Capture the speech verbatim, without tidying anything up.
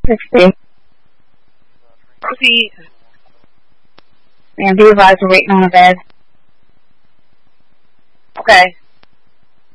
sixty. Proceed. And be advised we're waiting on a bed. Okay.